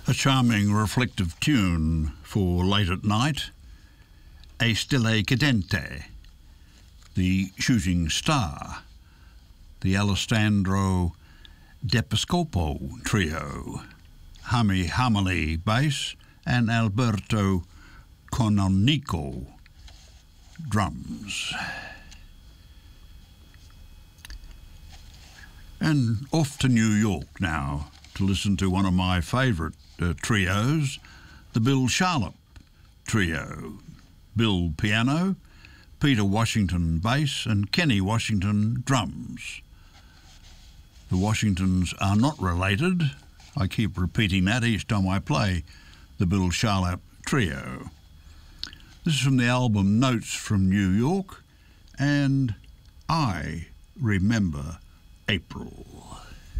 A charming reflective tune for late at night, E Stelle Cadente, the Shooting Star, the Alessandro Depiscopo Trio, Hami Hamali bass and Alberto Canonico drums. And off to New York now to listen to one of my favourite trios, the Bill Charlap Trio. Bill piano, Peter Washington bass and Kenny Washington drums. The Washingtons are not related. I keep repeating that each time I play the Bill Charlap Trio. This is from the album Notes from New York and I Remember April.